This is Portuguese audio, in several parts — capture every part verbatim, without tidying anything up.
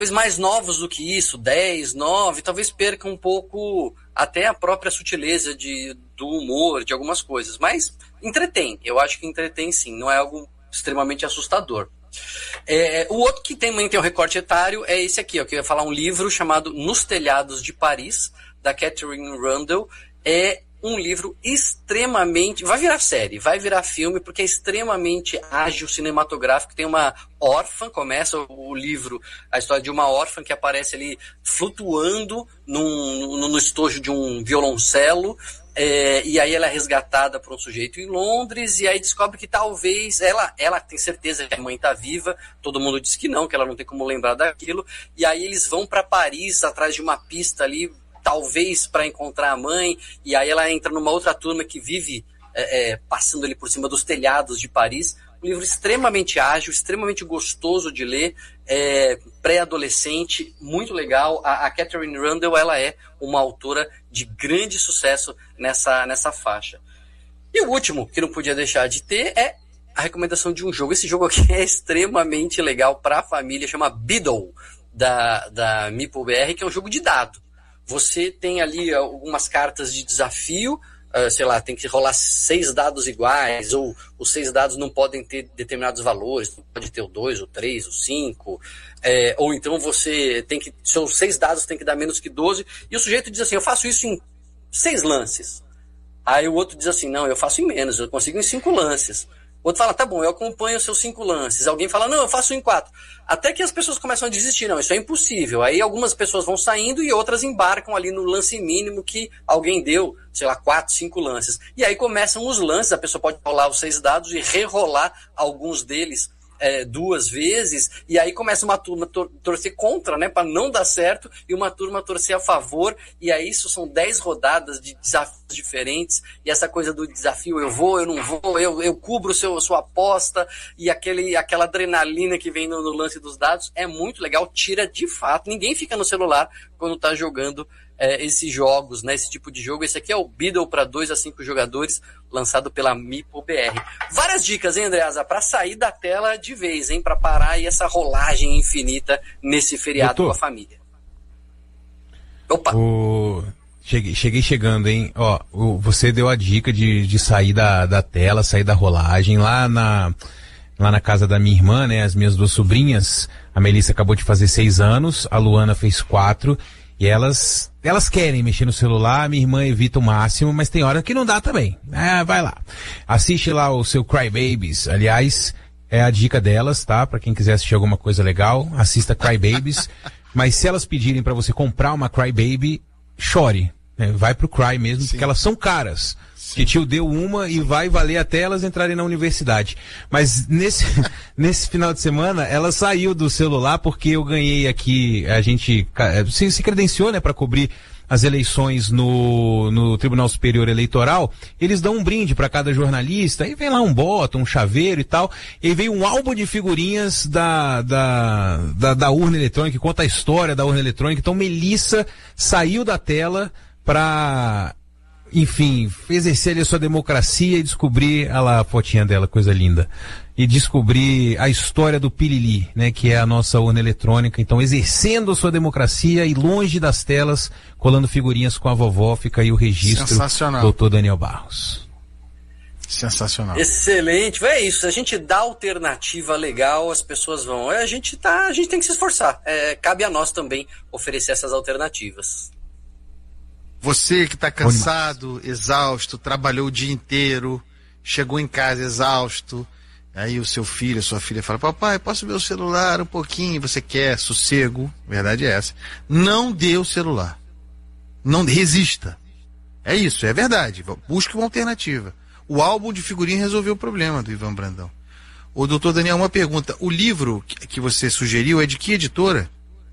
mais novos do que isso, dez, nove, talvez percam um pouco até a própria sutileza de, do humor, de algumas coisas. Mas entretém, eu acho que entretém sim, não é algo extremamente assustador. É, o outro que também tem um recorte etário é esse aqui, ó, que eu ia falar, um livro chamado Nos Telhados de Paris, da Catherine Rundell. É um livro extremamente... Vai virar série, vai virar filme, porque é extremamente ágil, cinematográfico. Tem uma órfã, começa o livro, a história de uma órfã que aparece ali flutuando num, no, no estojo de um violoncelo, é, e aí ela é resgatada por um sujeito em Londres, e aí descobre que talvez... Ela, ela tem certeza que a mãe está viva, todo mundo diz que não, que ela não tem como lembrar daquilo, e aí eles vão para Paris, atrás de uma pista ali, talvez para encontrar a mãe, e aí ela entra numa outra turma que vive é, é, passando ali por cima dos telhados de Paris. Um livro extremamente ágil, extremamente gostoso de ler, é, pré-adolescente, muito legal. A, a Catherine Rundell, ela é uma autora de grande sucesso nessa, nessa faixa. E o último, que não podia deixar de ter, é a recomendação de um jogo. Esse jogo aqui é extremamente legal para a família, chama Beedle, da, da MeepleBR, que é um jogo de dado. Você tem ali algumas cartas de desafio, uh, sei lá, tem que rolar seis dados iguais, ou os seis dados não podem ter determinados valores, pode ter o dois, o três, o cinco, é, ou então você tem que, seus seis dados tem que dar menos que doze, e o sujeito diz assim, eu faço isso em seis lances. Aí o outro diz assim, não, eu faço em menos, eu consigo em cinco lances. O outro fala, tá bom, eu acompanho os seus cinco lances. Alguém fala, não, eu faço em quatro. Até que as pessoas começam a desistir, não, isso é impossível. Aí algumas pessoas vão saindo e outras embarcam ali no lance mínimo que alguém deu, sei lá, quatro, cinco lances. E aí começam os lances, a pessoa pode rolar os seis dados e rerolar alguns deles é, duas vezes, e aí começa uma turma tor- torcer contra, né, para não dar certo, e uma turma torcer a favor, e aí isso são dez rodadas de desafios diferentes, e essa coisa do desafio, eu vou, eu não vou, eu, eu cubro seu, sua aposta, e aquele, aquela adrenalina que vem no, no lance dos dados, é muito legal, tira de fato, ninguém fica no celular quando tá jogando é, esses jogos, né, esse tipo de jogo. Esse aqui é o Beedle para dois a cinco jogadores, lançado pela MeepleBR. Várias dicas, hein, Andreasa, para sair da tela de vez, hein, para parar aí essa rolagem infinita nesse feriado Doutor, com a família. Opa! O... Cheguei, cheguei chegando, hein? Ó, o, você deu a dica de, de sair da, da tela, sair da rolagem. Lá na, lá na casa da minha irmã, né, as minhas duas sobrinhas, a Melissa acabou de fazer seis anos, a Luana fez quatro, e elas, elas querem mexer no celular, minha irmã evita o máximo, mas tem hora que não dá também. É, vai lá. Assiste lá o seu Cry Babies. Aliás, é a dica delas, tá? Pra quem quiser assistir alguma coisa legal, assista Cry Babies. Mas se elas pedirem pra você comprar uma Cry Baby, chore. Né? Vai pro Cry mesmo, Sim. porque elas são caras. Que tio deu uma e vai valer até elas entrarem na universidade. Mas nesse, nesse final de semana, ela saiu do celular porque eu ganhei aqui, a gente se, se credenciou, né, para cobrir as eleições no, no Tribunal Superior Eleitoral. Eles dão um brinde para cada jornalista, aí vem lá um botão, um chaveiro e tal, e veio um álbum de figurinhas da, da, da, da urna eletrônica, que conta a história da urna eletrônica. Então Melissa saiu da tela para... enfim, exercer ali a sua democracia e descobrir, olha lá a fotinha dela, coisa linda, e descobrir a história do Pilili, né, que é a nossa urna eletrônica. Então, exercendo a sua democracia e longe das telas, colando figurinhas com a vovó, fica aí o registro, doutor Daniel Barros. Sensacional. Excelente, é isso, a gente dá alternativa legal, as pessoas vão, a gente tá, a gente tem que se esforçar, é, cabe a nós também oferecer essas alternativas. Você que está cansado, exausto, trabalhou o dia inteiro, chegou em casa exausto, aí o seu filho, a sua filha fala, papai, posso ver o celular um pouquinho? Você quer sossego, verdade é essa. Não dê o celular. Não resista. É isso, é verdade. Busque uma alternativa. O álbum de figurinha resolveu o problema do Ivan Brandão. Ô, doutor Daniel, uma pergunta. O livro que você sugeriu é de que editora?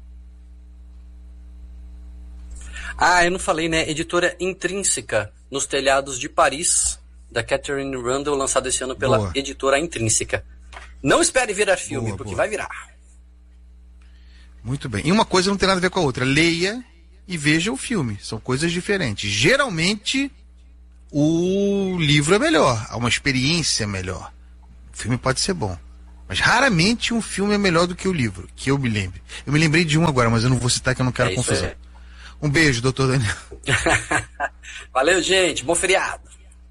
Ah, eu não falei, né? Editora Intrínseca, Nos Telhados de Paris, da Catherine Rundell, lançado esse ano pela boa. Editora Intrínseca. Não espere virar filme, boa, porque boa. Vai virar. Muito bem. E uma coisa não tem nada a ver com a outra. Leia e veja o filme. São coisas diferentes. Geralmente, o livro é melhor. Há uma experiência melhor. O filme pode ser bom. Mas raramente um filme é melhor do que o livro, que eu me lembre. Eu me lembrei de um agora, mas eu não vou citar que eu não quero é confusão. É. Um beijo, doutor Daniel. Valeu, gente. Bom feriado.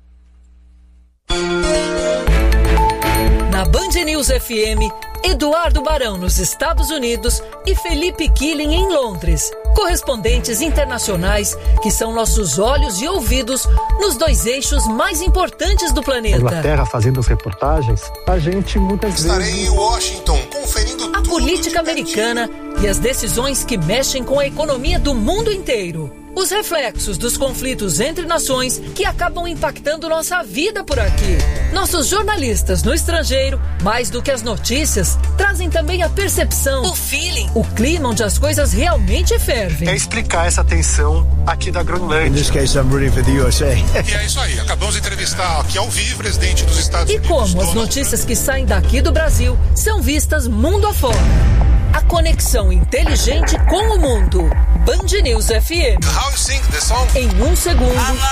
Na Band News F M, Eduardo Barão nos Estados Unidos e Felipe Killing em Londres. Correspondentes internacionais que são nossos olhos e ouvidos nos dois eixos mais importantes do planeta. Inglaterra fazendo as reportagens, a gente muitas Estarei vezes... Estarei em Washington conferindo a tudo política americana e as decisões que mexem com a economia do mundo inteiro. Os reflexos dos conflitos entre nações que acabam impactando nossa vida por aqui. Nossos jornalistas no estrangeiro, mais do que as notícias, trazem também a percepção, o feeling, o clima onde as coisas realmente fervem. É explicar essa tensão aqui da Groenlândia. In this case, I'm rooting for the U S A. E é isso aí, acabamos de entrevistar aqui ao vivo o presidente dos Estados e Unidos. E como as notícias que saem daqui do Brasil são vistas mundo afora. A conexão inteligente com o mundo. Band News F M. How you sing the song? Em um segundo,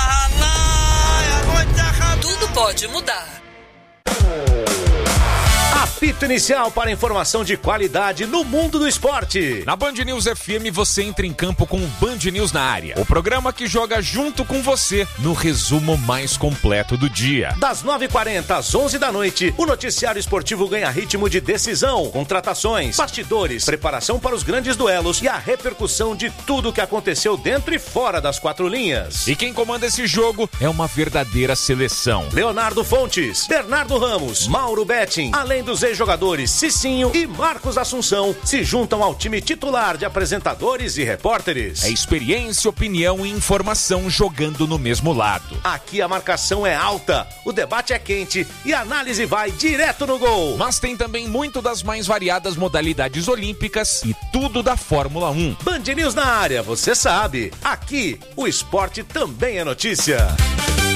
tudo pode mudar. Apito inicial para informação de qualidade no mundo do esporte. Na Band News F M você entra em campo com o Band News na área. O programa que joga junto com você no resumo mais completo do dia. Das nove e quarenta às onze da noite, o noticiário esportivo ganha ritmo de decisão, contratações, bastidores, preparação para os grandes duelos e a repercussão de tudo que aconteceu dentro e fora das quatro linhas. E quem comanda esse jogo é uma verdadeira seleção. Leonardo Fontes, Bernardo Ramos, Mauro Betting, além dos ex-jogadores Cicinho e Marcos Assunção se juntam ao time titular de apresentadores e repórteres. É experiência, opinião e informação jogando no mesmo lado. Aqui a marcação é alta, o debate é quente e a análise vai direto no gol. Mas tem também muito das mais variadas modalidades olímpicas e tudo da Fórmula um. Band News na área, você sabe. Aqui o esporte também é notícia.